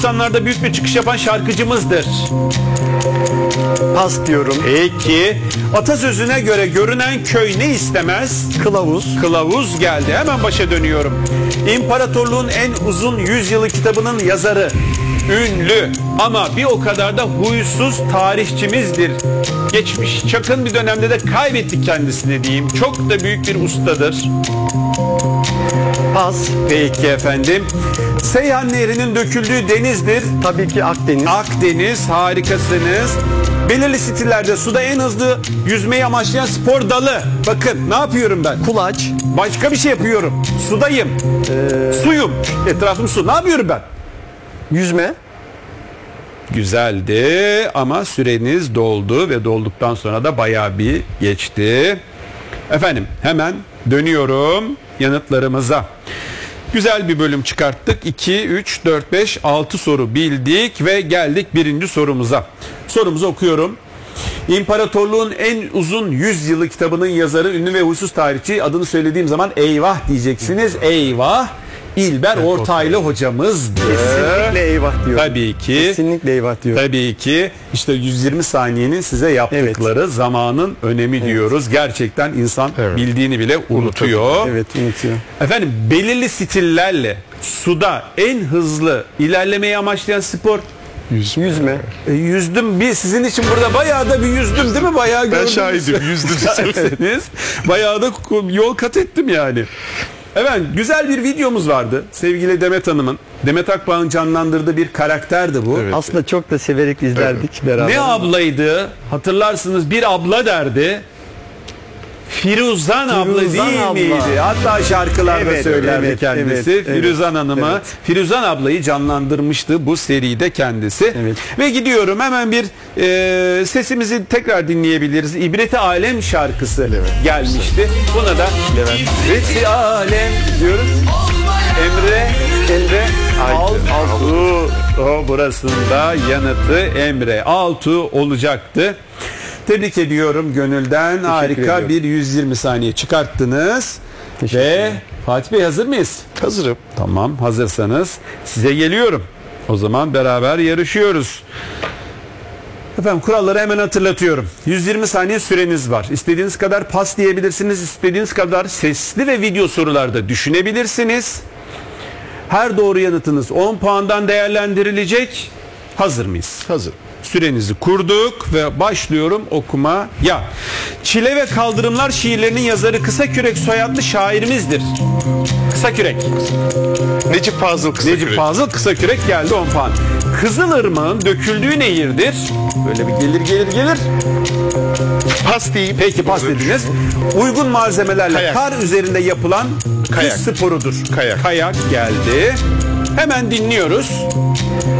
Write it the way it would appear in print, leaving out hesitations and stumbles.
...90'larda büyük bir çıkış yapan şarkıcımızdır. Pas diyorum. Peki, atasözüne göre görünen köy ne istemez? Kılavuz. Kılavuz geldi. Hemen başa dönüyorum. İmparatorluğun en uzun 100 yılı kitabının yazarı. Ünlü ama bir o kadar da huysuz tarihçimizdir. Geçmiş yakın bir dönemde de kaybettik kendisini diyeyim. Çok da büyük bir ustadır. Pas. Peki efendim. Seyhan Nehri'nin döküldüğü denizdir. Tabii ki Akdeniz. Akdeniz, harikasınız. Belirli stillerde suda en hızlı yüzmeyi amaçlayan spor dalı. Bakın ne yapıyorum ben? Kulaç. Başka bir şey yapıyorum. Sudayım. Suyum. Etrafım su. Ne yapıyorum ben? Yüzme. Güzeldi ama süreniz doldu ve dolduktan sonra da bayağı bir geçti. Efendim hemen dönüyorum yanıtlarımıza. Güzel bir bölüm çıkarttık. 2, 3, 4, 5, 6 soru bildik ve geldik birinci sorumuza. Sorumuzu okuyorum. İmparatorluğun en uzun 100 yılı kitabının yazarı, ünlü ve huysuz tarihçi, adını söylediğim zaman eyvah diyeceksiniz. Eyvah. İlber Ortaylı hocamızdı. Kesinlikle eyvah diyor. Tabii ki. Kesinlikle eyvah diyor. Tabii ki. İşte 120 saniyenin size yaptıkları zamanın önemi diyoruz. Gerçekten insan bildiğini bile unutuyor. Evet, unutuyor. Efendim belirli stillerle suda en hızlı ilerlemeyi amaçlayan spor. Yüzme. Yüzdüm bir sizin için burada bayağı da bir yüzdüm değil mi? Bayağı gördüm. Ben şahidim, yüzdüm. Bayağı da yol kat ettim yani. Evet, güzel bir videomuz vardı. Sevgili Demet Hanım'ın, Demet Akbağ'ın canlandırdığı bir karakterdi bu. Evet. Aslında çok da severek izlerdik beraber. Ne ablaydı? Hatırlarsınız, bir abla derdi. Firuzan abla değil abla. miydi? Hatta şarkılarda Evet, söylerdi evet, kendisi. evet, Firuzan Hanım'ı. evet. Firuzan ablayı canlandırmıştı bu seride kendisi. Evet. Ve gidiyorum hemen bir sesimizi tekrar dinleyebiliriz. İbreti Alem şarkısı gelmişti. Buna da İbreti Alem diyoruz. Emre Altu. O burasında yanıtı Emre Altu olacaktı. Tebrik ediyorum gönülden. Harika ediyorum. bir 120 saniye çıkarttınız. Ve Fatih Bey hazır mıyız? Hazırım. Tamam, hazırsanız size geliyorum. O zaman beraber yarışıyoruz. Efendim kuralları hemen hatırlatıyorum. 120 saniye süreniz var. İstediğiniz kadar pas diyebilirsiniz. İstediğiniz kadar sesli ve video sorularda düşünebilirsiniz. Her doğru yanıtınız 10 puandan değerlendirilecek. Hazır mıyız? Hazır. Sürenizi kurduk ve başlıyorum okumaya. Çile ve Kaldırımlar şiirlerinin yazarı Kısakürek soyadlı şairimizdir. Kısakürek. Necip Fazıl Kısakürek. Necip Fazıl Kısakürek geldi 10 puan. Kızılırmağın döküldüğü nehirdir. Böyle bir gelir. Pas diyeyim. Peki pas dediniz. Uygun malzemelerle Kayak. kar üzerinde yapılan Kayak. kış sporudur. Kayak. Kayak geldi. Hemen dinliyoruz.